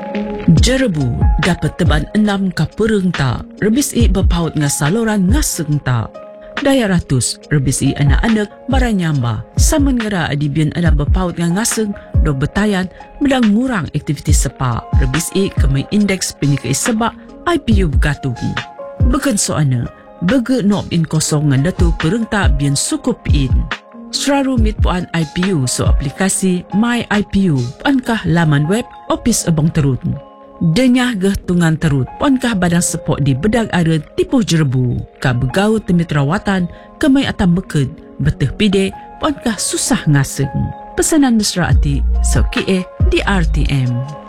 Jerebu dapat teban 6 ka pereng ta, rebis i berpaut nga saluran ngaseng ta. Daya ratus, rebis i anak-anak baranyamba. Saman ngara adibian anak berpaut nga ngaseng, do betayan, medang ngurang aktivitas sepa. Rebis i kemay indeks penyikai sebak, IPU begatuhi. Bekan soana, bege nob in kosong nga datu pereng ta bian sukup in. Serarumit puan IPU so aplikasi My IPU, puankah laman web Office Abang Terut. Denyah geh tungan terut, puankah badang sepok di bedag areun tipuh Jerebu. Ka begau temit rawatan, kemai atam beked, beteh pide, puankah susah ngaseng. Pesanan mesra ati, so kie di RTM.